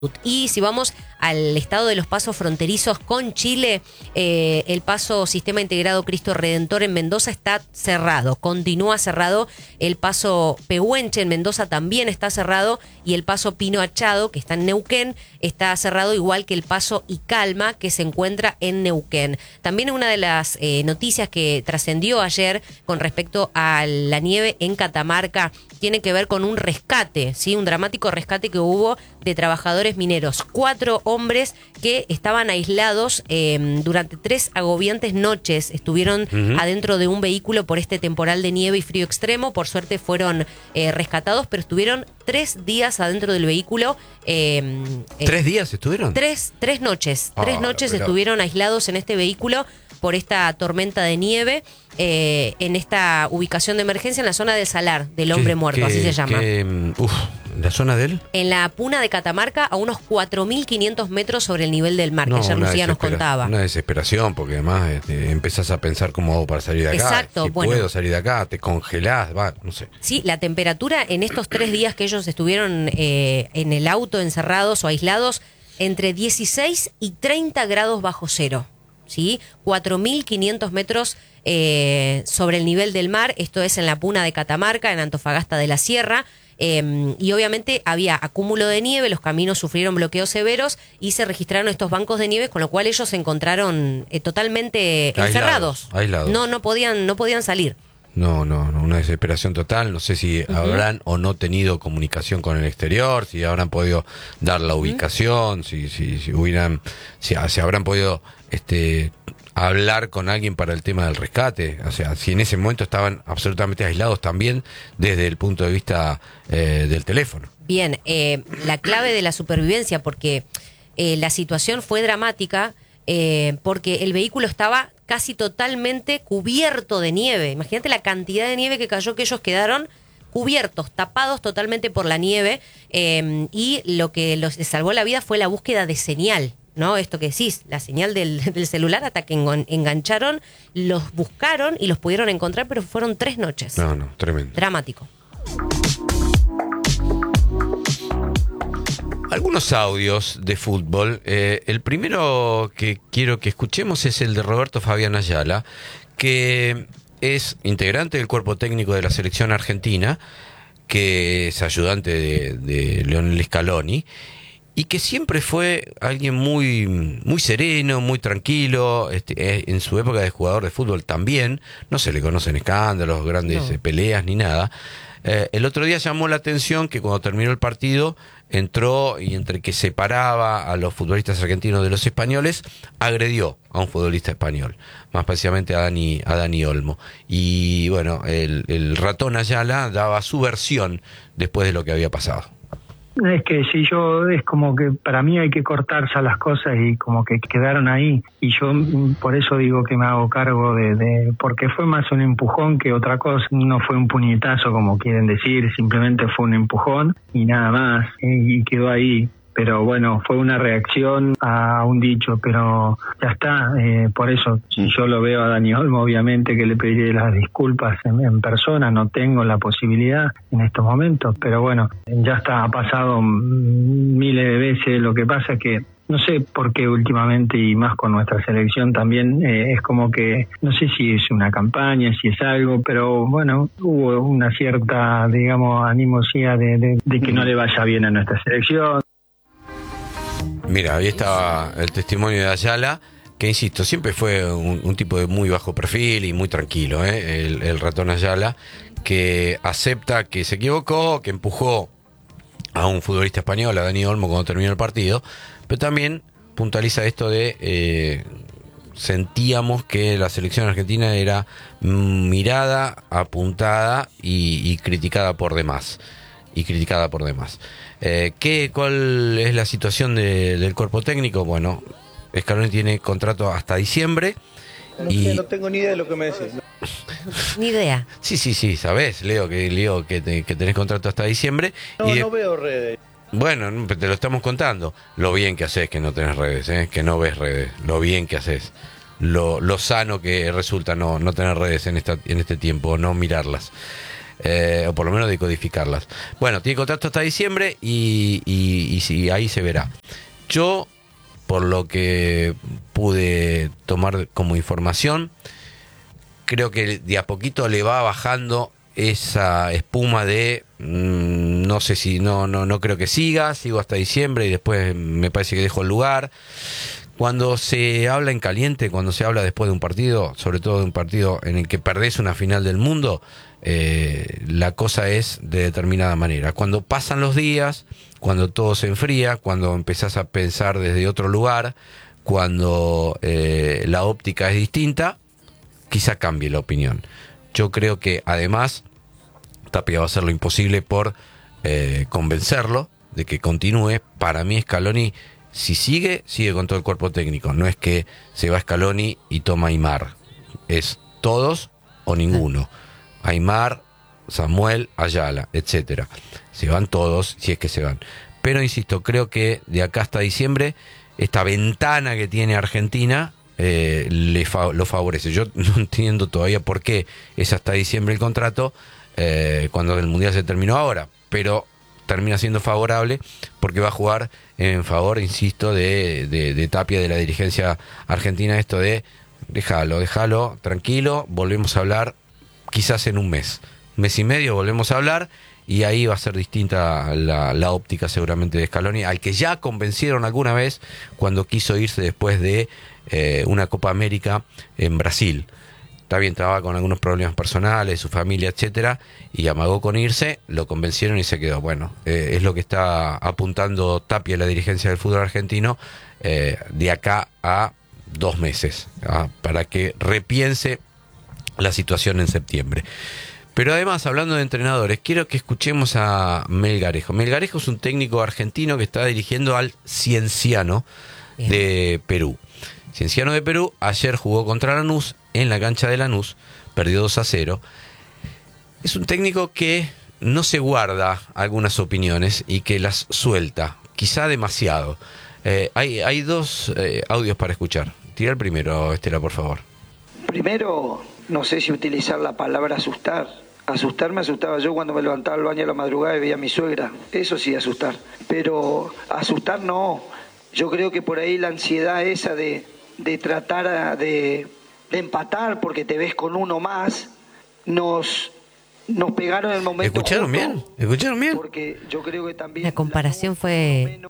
Y si vamos al estado de los pasos fronterizos con Chile, el paso Sistema Integrado Cristo Redentor en Mendoza está cerrado, continúa cerrado. El paso Pehuenche en Mendoza también está cerrado y el paso Pino Achado, que está en Neuquén, está cerrado, igual que el paso Icalma, que se encuentra en Neuquén. También una de las noticias que trascendió ayer con respecto a la nieve en Catamarca tiene que ver con un rescate, ¿sí? Un dramático rescate que hubo de trabajadores mineros. 4 hombres que estaban aislados durante 3 agobiantes noches. Estuvieron adentro de un vehículo por este temporal de nieve y frío extremo. Por suerte fueron rescatados, pero estuvieron 3 días adentro del vehículo. ¿3 días estuvieron? 3 noches. 3 noches estuvieron aislados en este vehículo por esta tormenta de nieve en esta ubicación de emergencia en la zona del Salar del Hombre Muerto, así se llama. ¿La zona de él? En la Puna de Catamarca, a unos 4.500 metros sobre el nivel del mar, que ya Lucía nos contaba. Una desesperación, porque además empezás a pensar cómo hago para salir de acá. Exacto, si puedo salir de acá, te congelás, no sé. Sí, la temperatura en estos 3 días que ellos estuvieron en el auto encerrados o aislados, entre 16 y 30 grados bajo cero. ¿Sí? 4.500 metros sobre el nivel del mar. Esto es en la Puna de Catamarca, en Antofagasta de la Sierra. Y obviamente había acúmulo de nieve, los caminos sufrieron bloqueos severos y se registraron estos bancos de nieve, con lo cual ellos se encontraron totalmente encerrados. Aislados. No podían salir. No, una desesperación total. No sé si habrán o no tenido comunicación con el exterior, si habrán podido dar la ubicación, si habrán podido hablar con alguien para el tema del rescate. O sea, si en ese momento estaban absolutamente aislados también desde el punto de vista del teléfono. Bien, la clave de la supervivencia, porque la situación fue dramática, porque el vehículo estaba casi totalmente cubierto de nieve. Imagínate la cantidad de nieve que cayó, que ellos quedaron cubiertos, tapados totalmente por la nieve, y lo que les salvó la vida fue la búsqueda de señal, ¿no? Esto que decís, la señal del celular, hasta que engancharon, los buscaron y los pudieron encontrar, pero fueron 3 noches. Tremendo. Dramático. Algunos audios de fútbol. El primero que quiero que escuchemos es el de Roberto Fabián Ayala, que es integrante del cuerpo técnico de la selección argentina, que es ayudante de Lionel Scaloni, y que siempre fue alguien muy sereno, muy tranquilo. En su época de jugador de fútbol también, no se le conocen escándalos, grandes peleas ni nada. El otro día llamó la atención que cuando terminó el partido entró y, entre que separaba a los futbolistas argentinos de los españoles, agredió a un futbolista español, más precisamente a Dani Olmo. Y bueno, el ratón Ayala daba su versión después de lo que había pasado. Es que es como que para mí hay que cortarse a las cosas y como que quedaron ahí, y yo por eso digo que me hago cargo porque fue más un empujón que otra cosa, no fue un puñetazo como quieren decir, simplemente fue un empujón y nada más, y quedó ahí. Pero bueno, fue una reacción a un dicho, pero ya está. Por eso, si yo lo veo a Dani Olmo, obviamente que le pediré las disculpas en persona, no tengo la posibilidad en estos momentos, pero bueno, ya está, ha pasado miles de veces. Lo que pasa es que no sé por qué últimamente, y más con nuestra selección también, es como que, no sé si es una campaña, si es algo, pero bueno, hubo una cierta, digamos, animosidad de que no le vaya bien a nuestra selección. Mira, ahí estaba el testimonio de Ayala, que insisto, siempre fue un tipo de muy bajo perfil y muy tranquilo, el ratón Ayala, que acepta que se equivocó, que empujó a un futbolista español, a Dani Olmo, cuando terminó el partido, pero también puntualiza esto de sentíamos que la selección argentina era mirada, apuntada y criticada por demás. ¿Cuál es la situación del cuerpo técnico? Bueno, Scaloni tiene contrato hasta diciembre. No tengo ni idea de lo que me decís. Ni idea. Sí, sabés, Leo, que tenés contrato hasta diciembre. No veo redes. Bueno, te lo estamos contando. Lo bien que haces que no tenés redes, que no ves redes. Lo bien que haces. Lo sano que resulta no tener redes en este tiempo, no mirarlas. o por lo menos de codificarlas. Bueno, tiene contrato hasta diciembre y sí, ahí se verá. Yo, por lo que pude tomar como información, creo que de a poquito le va bajando esa espuma de no sé si no creo que sigo hasta diciembre y después me parece que dejo el lugar. Cuando se habla en caliente, cuando se habla después de un partido, sobre todo de un partido en el que perdés una final del mundo, la cosa es de determinada manera. Cuando pasan los días, cuando todo se enfría, cuando empezás a pensar desde otro lugar, cuando la óptica es distinta, quizá cambie la opinión. Yo creo que además Tapia va a hacer lo imposible por convencerlo de que continúe. Para mí Scaloni, si sigue con todo el cuerpo técnico. No es que se va Scaloni y toma Aimar. Es todos o ninguno. Aimar, Samuel, Ayala, etcétera. Se van todos, si es que se van. Pero insisto, creo que de acá hasta diciembre, esta ventana que tiene Argentina lo favorece. Yo no entiendo todavía por qué es hasta diciembre el contrato, cuando el Mundial se terminó ahora, pero termina siendo favorable porque va a jugar en favor, insisto, de Tapia, de la dirigencia argentina, esto de déjalo, tranquilo, volvemos a hablar quizás en un mes y medio, volvemos a hablar y ahí va a ser distinta la óptica seguramente de Scaloni, al que ya convencieron alguna vez cuando quiso irse después de una Copa América en Brasil. Está bien, estaba con algunos problemas personales, su familia, etcétera, y amagó con irse, lo convencieron y se quedó. Bueno, es lo que está apuntando Tapia, la dirigencia del fútbol argentino, de acá a 2 meses, para que repiense la situación en septiembre. Pero además, hablando de entrenadores, quiero que escuchemos a Melgarejo. Melgarejo es un técnico argentino que está dirigiendo al Cienciano de Perú. Cienciano de Perú ayer jugó contra Lanús en la cancha de Lanús, perdió 2-0. Es un técnico que no se guarda algunas opiniones y que las suelta, quizá demasiado. Hay 2 audios para escuchar. Tira el primero, Estela, por favor. Primero, no sé si utilizar la palabra asustar. Asustar me asustaba yo cuando me levantaba al baño a la madrugada y veía a mi suegra. Eso sí, asustar. Pero asustar no. Yo creo que por ahí la ansiedad esa de tratar de empatar porque te ves con uno más, nos pegaron en el momento. ¿Escucharon bien? Porque yo creo que también la comparación fue...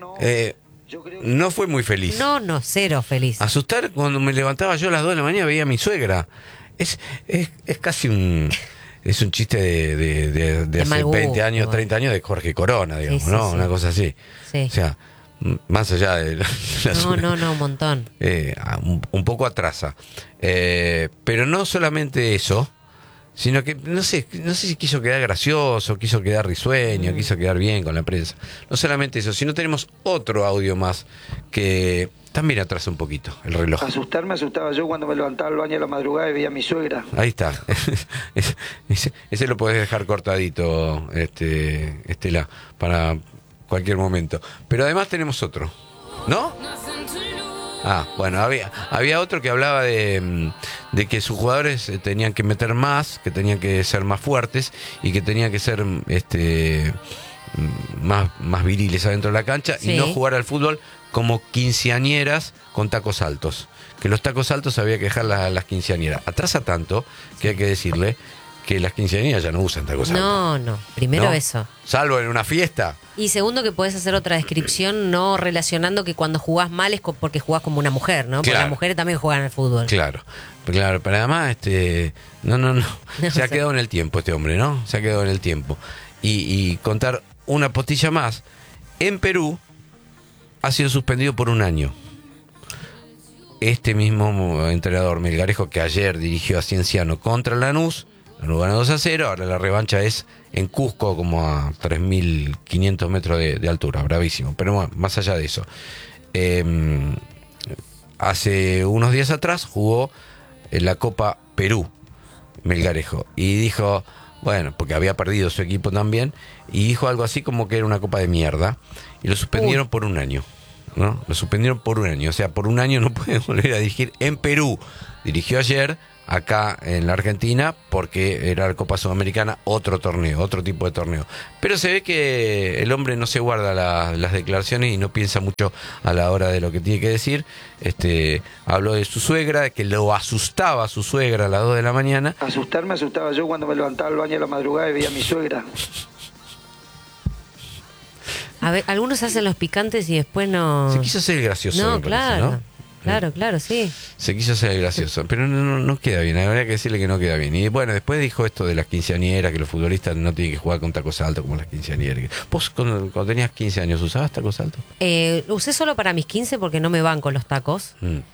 No fue muy feliz. No, cero feliz. Asustar, cuando me levantaba yo a las 2 de la mañana veía a mi suegra. Es casi un... Es un chiste de hace 20 años, 30 años de Jorge Corona, digamos, sí, ¿no? Sí. Una cosa así. Sí. O sea, más allá de No, un montón. Un poco atrasa. Pero no solamente eso, sino que no sé si quiso quedar gracioso, quiso quedar risueño, quiso quedar bien con la prensa. No solamente eso, sino tenemos otro audio más que también atrasa un poquito el reloj. Asustar me asustaba yo cuando me levantaba al baño a la madrugada y veía a mi suegra. Ahí está. Ese lo podés dejar cortadito, Estela, para cualquier momento. Pero además tenemos otro, ¿no? Bueno, había otro que hablaba de que sus jugadores tenían que meter más, que tenían que ser más fuertes y que tenían que ser más viriles adentro de la cancha, sí, y no jugar al fútbol como quinceañeras con tacos altos. Que los tacos altos había que dejar las quinceañeras. Atrasa tanto que hay que decirle que las quinceañeras ya no usan tacos altos. No, primero eso. Salvo en una fiesta. Y segundo, que podés hacer otra descripción no relacionando que cuando jugás mal es porque jugás como una mujer, ¿no? Porque las mujeres también juegan al fútbol. Claro, pero además, no. Se ha quedado en el tiempo este hombre, ¿no? Se ha quedado en el tiempo. Y contar una postilla más. En Perú ha sido suspendido por 1 año. Este mismo entrenador, Melgarejo, que ayer dirigió a Cienciano contra Lanús, Lanús ganó 2-0, ahora la revancha es en Cusco, como a 3.500 metros de altura, bravísimo. Pero bueno, más allá de eso, hace unos días atrás jugó en la Copa Perú, Melgarejo, y dijo, bueno, porque había perdido su equipo también, y dijo algo así como que era una copa de mierda, y lo suspendieron por 1 año, ¿no? Lo suspendieron por 1 año, o sea, por 1 año no puede volver a dirigir en Perú. Dirigió ayer, acá en la Argentina, porque era la Copa Sudamericana, otro torneo, otro tipo de torneo. Pero se ve que el hombre no se guarda las declaraciones y no piensa mucho a la hora de lo que tiene que decir. Habló de su suegra, que lo asustaba a su suegra a las 2 de la mañana. Asustarme asustaba yo cuando me levantaba al baño a la madrugada y veía a mi suegra. A ver, algunos hacen los picantes y después no... Se quiso hacer gracioso. No, me parece, claro. ¿no? Claro, sí. Se quiso hacer gracioso, pero no queda bien, habría que decirle que no queda bien. Y bueno, después dijo esto de las quinceañeras, que los futbolistas no tienen que jugar con tacos altos como las quinceañeras. ¿Vos cuando tenías 15 años usabas tacos altos? Usé solo para mis 15 porque no me van con los tacos.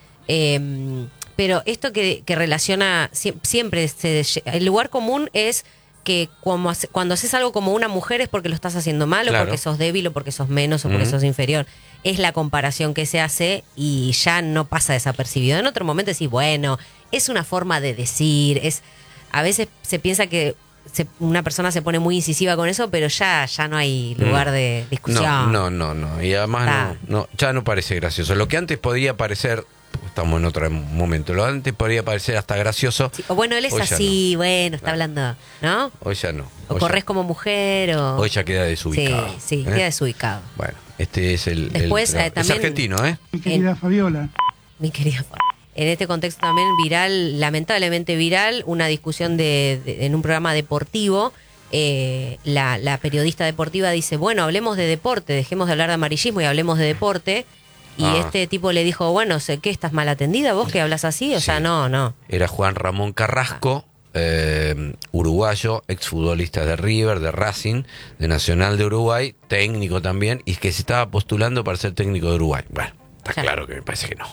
Pero esto que relaciona, siempre el lugar común es que cuando haces algo como una mujer es porque lo estás haciendo mal, claro, o porque sos débil, o porque sos menos, o porque sos inferior. Es la comparación que se hace y ya no pasa desapercibido. En otro momento decís, bueno, es una forma de decir, a veces se piensa que una persona se pone muy incisiva con eso, pero ya no hay lugar de discusión. No. Y además ya no parece gracioso. Lo que antes podía parecer... Estamos en otro momento. Lo antes podría parecer hasta gracioso. Sí, o bueno, él es así, bueno, está hablando, ¿no? Hoy ya no. O corres como mujer, o... Hoy ya queda desubicado. Sí, queda desubicado. Bueno, este es el... Después también... Es argentino, ¿eh? Mi querida Fabiola. Mi querida Fabiola. En este contexto también viral, lamentablemente viral, una discusión en un programa deportivo. La periodista deportiva dice, bueno, hablemos de deporte, dejemos de hablar de amarillismo y hablemos de deporte. Y este tipo le dijo, bueno, sé que estás mal atendida, vos que hablas así, o sea, no. Era Juan Ramón Carrasco, uruguayo, exfutbolista de River, de Racing, de Nacional de Uruguay, técnico también, y que se estaba postulando para ser técnico de Uruguay. Bueno, está claro que me parece que no.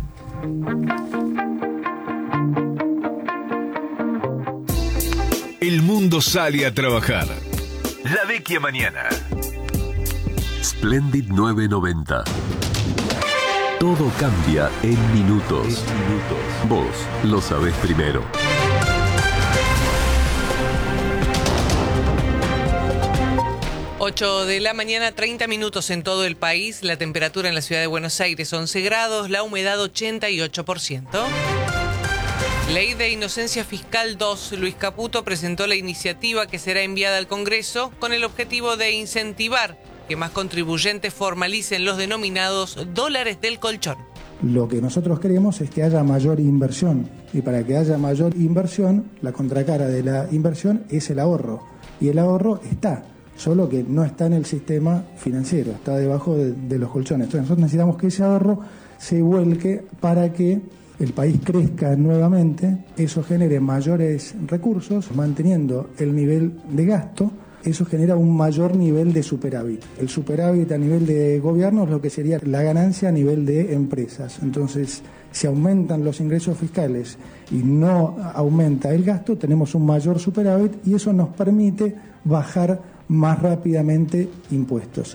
El mundo sale a trabajar. La Vecchia mañana. Splendid 990. Todo cambia en minutos. Vos lo sabés primero. Ocho de la mañana, 30 minutos en todo el país. La temperatura en la ciudad de Buenos Aires, 11 grados. La humedad, 88%. Ley de Inocencia Fiscal 2. Luis Caputo presentó la iniciativa que será enviada al Congreso con el objetivo de incentivar que más contribuyentes formalicen los denominados dólares del colchón. Lo que nosotros queremos es que haya mayor inversión, y para que haya mayor inversión, la contracara de la inversión es el ahorro, y el ahorro está, solo que no está en el sistema financiero, está debajo de los colchones. Entonces nosotros necesitamos que ese ahorro se vuelque para que el país crezca nuevamente, eso genere mayores recursos, manteniendo el nivel de gasto. Eso genera un mayor nivel de superávit. El superávit a nivel de gobierno es lo que sería la ganancia a nivel de empresas. Entonces, si aumentan los ingresos fiscales y no aumenta el gasto, tenemos un mayor superávit y eso nos permite bajar más rápidamente impuestos.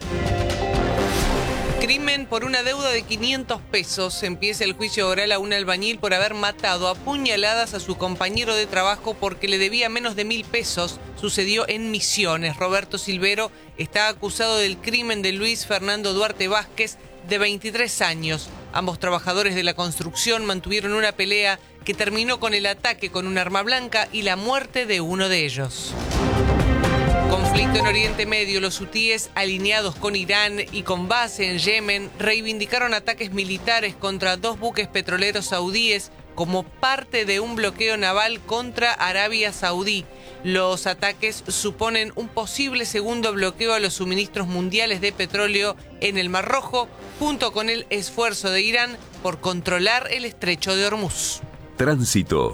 Crimen por una deuda de 500 pesos. Empieza el juicio oral a un albañil por haber matado a puñaladas a su compañero de trabajo porque le debía menos de 1.000 pesos. Sucedió en Misiones. Roberto Silvero está acusado del crimen de Luis Fernando Duarte Vázquez, de 23 años. Ambos trabajadores de la construcción mantuvieron una pelea que terminó con el ataque con un arma blanca y la muerte de uno de ellos. Conflicto en Oriente Medio. Los hutíes, alineados con Irán y con base en Yemen, reivindicaron ataques militares contra 2 buques petroleros saudíes como parte de un bloqueo naval contra Arabia Saudí. Los ataques suponen un posible segundo bloqueo a los suministros mundiales de petróleo en el Mar Rojo, junto con el esfuerzo de Irán por controlar el estrecho de Hormuz. Tránsito.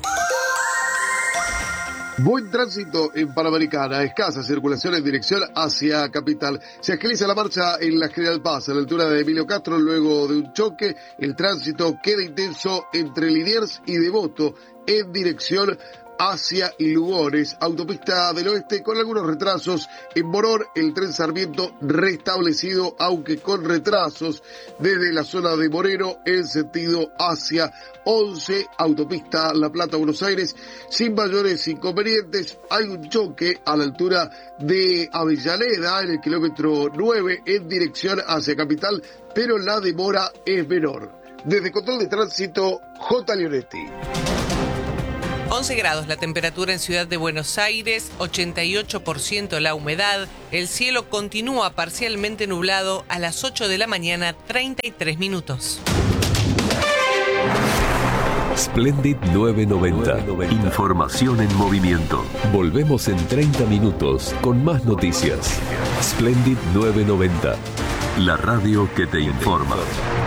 Buen tránsito en Panamericana, escasa circulación en dirección hacia Capital. Se agiliza la marcha en la General Paz, a la altura de Emilio Castro, luego de un choque. El tránsito queda intenso entre Liniers y Devoto en dirección hacia Lugones, autopista del oeste con algunos retrasos. En Morón, el tren Sarmiento restablecido, aunque con retrasos desde la zona de Moreno en sentido hacia 11, autopista La Plata, Buenos Aires, sin mayores inconvenientes. Hay un choque a la altura de Avellaneda, en el kilómetro 9, en dirección hacia Capital, pero la demora es menor. Desde Control de Tránsito, J. Leonetti. 11 grados la temperatura en Ciudad de Buenos Aires, 88% la humedad, el cielo continúa parcialmente nublado a las 8 de la mañana, 33 minutos. Splendid 990. Información en movimiento. Volvemos en 30 minutos con más noticias. Splendid 990. La radio que te informa.